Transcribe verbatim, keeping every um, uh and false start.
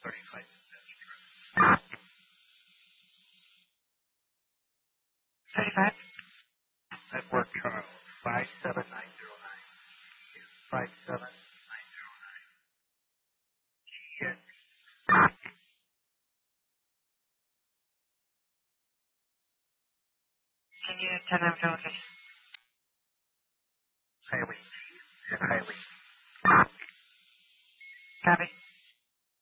thirty-five. thirty-five? Network Charles, five seven nine zero nine. five seven nine zero nine. Yes. Can you tell them to location? Highway. And highway. Copy.